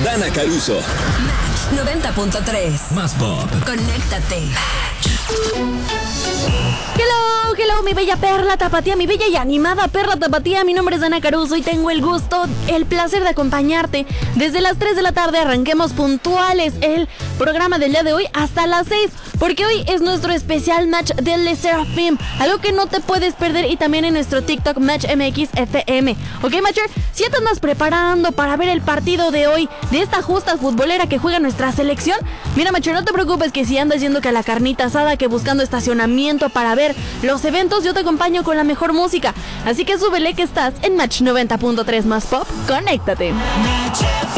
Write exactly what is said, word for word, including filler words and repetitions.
Dana Caruso. Match noventa punto tres. Más pop. Conéctate. Hello, hello, mi bella perla tapatía, mi bella y animada perla tapatía. Mi nombre es Dana Caruso y tengo el gusto, el placer de acompañarte. Desde las tres de la tarde arranquemos puntuales el programa del día de hoy hasta las seis, porque hoy es nuestro especial match del Le Sserafim, algo que no te puedes perder, y también en nuestro TikTok Match M X F M. Ok, Matcher, si ya te andas preparando para ver el partido de hoy, de esta justa futbolera que juega nuestra selección, mira, Matcher, no te preocupes que si andas yendo que a la carnita asada, que buscando estacionamiento para ver los eventos, yo te acompaño con la mejor música. Así que súbele que estás en Match noventa punto tres más pop. Conéctate. Match